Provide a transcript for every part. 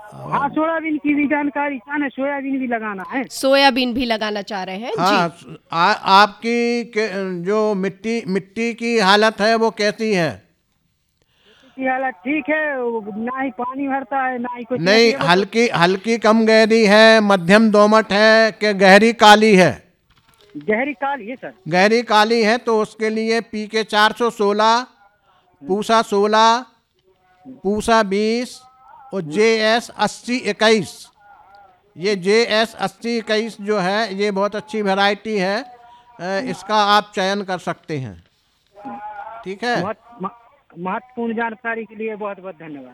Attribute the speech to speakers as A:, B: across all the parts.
A: हाँ, सोयाबीन की भी जानकारी है, सोयाबीन भी लगाना है।
B: सोयाबीन भी लगाना चाह रहे हैं जी।
C: हाँ, आपकी जो मिट्टी मिट्टी की हालत है वो कैसी है?
A: की हालत ठीक है, ना ही पानी भरता है ना ही कुछ, बस
C: नहीं,
A: ये बस
C: हल्की हल्की कम गहरी है, मध्यम दोमट है कि गहरी काली है?
A: गहरी काली है सर।
C: गहरी काली है तो उसके लिए PK 416, पूसा 16, पूसा 20 और JS 8021। ये JS 8021 जो है ये बहुत अच्छी वैरायटी है, इसका आप चयन कर सकते हैं। ठीक है
B: महत्वपूर्ण जानकारी के लिए बहुत बहुत धन्यवाद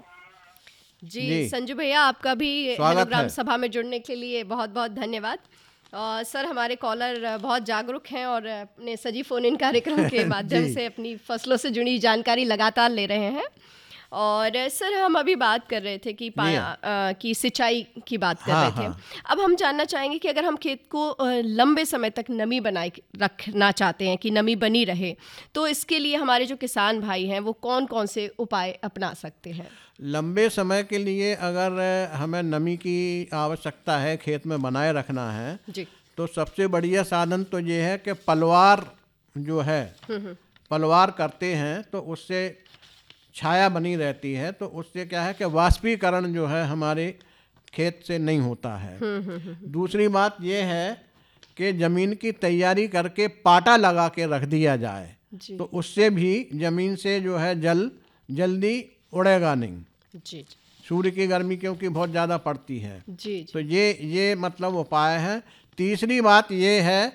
B: जी।
C: जी,
B: संजू भैया, आपका भी
C: स्वागत
B: हेलोग्राम
C: है।
B: सभा में जुड़ने के लिए बहुत बहुत धन्यवाद। सर, हमारे कॉलर बहुत जागरूक हैं और अपने सजी फोन इन कार्यक्रम के माध्यम
C: जी
B: से अपनी फसलों से जुड़ी जानकारी लगातार ले रहे हैं। और सर, हम अभी बात कर रहे थे कि की सिंचाई की बात कर
C: हाँ
B: रहे थे।
C: हाँ
B: अब हम जानना चाहेंगे कि अगर हम खेत को लंबे समय तक नमी बनाए रखना चाहते हैं, कि नमी बनी रहे, तो इसके लिए हमारे जो किसान भाई हैं वो कौन कौन से उपाय अपना सकते हैं?
C: लंबे समय के लिए अगर हमें नमी की आवश्यकता है, खेत में बनाए रखना है,
B: जी।
C: तो सबसे बढ़िया साधन तो ये है कि पलवार जो है, पलवार करते हैं तो उससे छाया बनी रहती है, तो उससे क्या है कि वाष्पीकरण जो है हमारे खेत से नहीं होता है। दूसरी बात यह है कि ज़मीन की तैयारी करके पाटा लगा के रख दिया जाए, तो उससे भी ज़मीन से जो है जल जल्दी उड़ेगा नहीं।
B: जी।
C: सूर्य की गर्मी क्योंकि बहुत ज़्यादा पड़ती है।
B: जी।
C: तो ये मतलब उपाय है। तीसरी बात ये है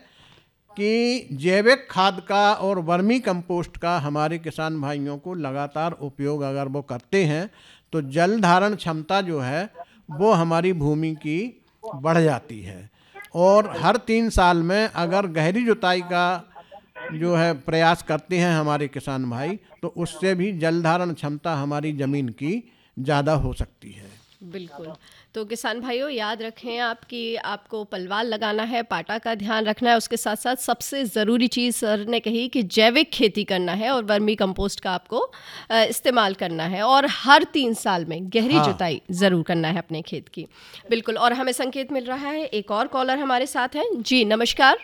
C: कि जैविक खाद का और वर्मी कंपोस्ट का हमारे किसान भाइयों को लगातार उपयोग अगर वो करते हैं तो जल धारण क्षमता जो है वो हमारी भूमि की बढ़ जाती है। और हर 3 साल में अगर गहरी जुताई का जो है प्रयास करते हैं हमारे किसान भाई, तो उससे भी जल धारण क्षमता हमारी ज़मीन की ज़्यादा हो सकती है।
B: बिल्कुल। तो किसान भाइयों, याद रखें आपकी आपको पलवाल लगाना है, पाटा का ध्यान रखना है, उसके साथ साथ सबसे ज़रूरी चीज़ सर ने कही कि जैविक खेती करना है और वर्मी कंपोस्ट का आपको इस्तेमाल करना है, और हर 3 साल में गहरी जुताई ज़रूर करना है अपने खेत की। बिल्कुल। और हमें संकेत मिल रहा है, एक और कॉलर हमारे साथ हैं जी। नमस्कार।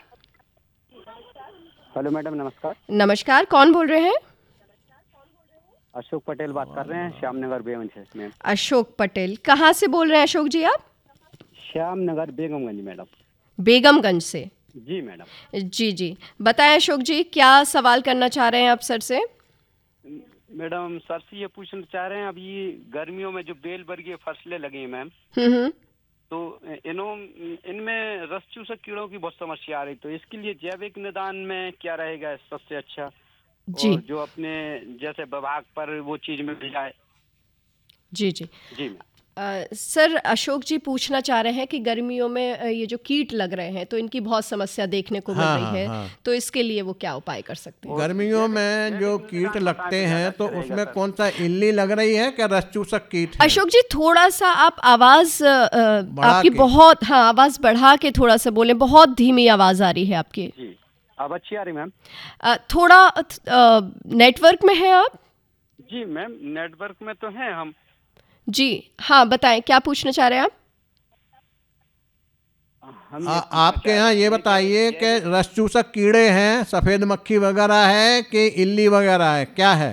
D: हेलो मैडम, नमस्कार।
B: नमस्कार, कौन बोल रहे हैं?
D: अशोक पटेल बात कर रहे हैं, श्यामनगर बेगम से मैम।
B: अशोक पटेल, कहाँ से बोल रहे हैं अशोक जी आप?
D: श्यामनगर बेगमगंज मैडम।
B: बेगमगंज से?
D: जी मैडम।
B: जी जी, बताएं अशोक जी, क्या सवाल करना चाह रहे हैं आप सर से?
D: मैडम, सर से ये पूछना चाह रहे हैं, अभी गर्मियों में जो बेल वर्गीय फसलें लगी हैं मैम, तो इनमें रस चूसक कीड़ों की बहुत समस्या आ रही, तो इसके लिए जैविक निदान में क्या रहेगा सबसे अच्छा, और जो अपने जैसे विभाग पर वो चीज मिल जाए?
B: जी जी
D: जी मैम।
B: सर, अशोक जी पूछना चाह रहे हैं कि गर्मियों में ये जो कीट लग रहे हैं तो इनकी बहुत समस्या देखने को मिल रही है, तो इसके लिए वो क्या उपाय कर सकते हैं?
C: गर्मियों में जो कीट लगते हैं तो उसमें कौन सा इल्ली लग रही है क्या रस चूसक कीट है?
B: अशोक जी, थोड़ा सा आप आवाज आपकी बहुत, हाँ, आवाज बढ़ा के थोड़ा सा बोलें, बहुत धीमी आवाज आ रही है आपकी।
D: जी, अब अच्छी आ रही मैम?
B: थोड़ा नेटवर्क में है आप?
D: जी मैम, नेटवर्क में तो हैं हम।
B: जी हाँ, बताएं क्या पूछना चाह रहे हैं आप?
C: आपके यहाँ ये बताइए कि रस चूसक कीड़े हैं, सफ़ेद मक्खी वगैरह है कि इल्ली वगैरह है, क्या है?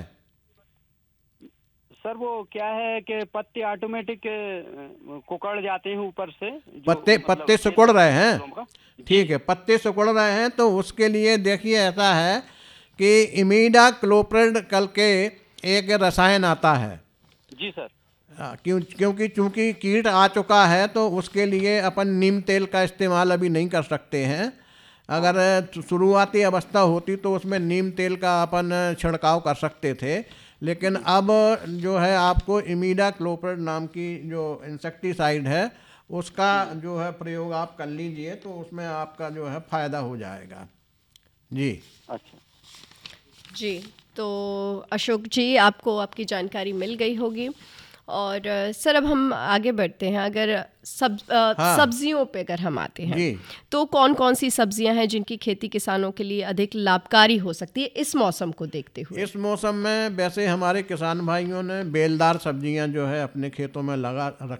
D: सर वो क्या है कि पत्ते ऑटोमेटिक कुकड़ जाते हैं ऊपर से,
C: पत्ते सिकुड़ रहे हैं। ठीक है, पत्ते सिकुड़ रहे हैं तो उसके लिए देखिए ऐसा है कि इमीडाक्लोप्रिड कल के एक रसायन आता है।
D: जी सर।
C: क्योंकि चूंकि कीट आ चुका है तो उसके लिए अपन नीम तेल का इस्तेमाल अभी नहीं कर सकते हैं। अगर शुरुआती अवस्था होती तो उसमें नीम तेल का अपन छिड़काव कर सकते थे, लेकिन अब जो है आपको इमीडाक्लोप्रिड नाम की जो इंसेक्टिसाइड है उसका जो है प्रयोग आप कर लीजिए, तो उसमें आपका जो है फ़ायदा हो जाएगा। जी
D: अच्छा
B: जी। तो अशोक जी, आपको आपकी जानकारी मिल गई होगी। और सर, अब हम आगे बढ़ते हैं। अगर सब्जियों पे अगर हम आते हैं तो कौन कौन सी सब्जियां हैं जिनकी खेती किसानों के लिए अधिक लाभकारी हो सकती है इस मौसम को देखते हुए?
C: इस मौसम में वैसे हमारे किसान भाइयों ने बेलदार सब्जियां जो है अपने खेतों में लगा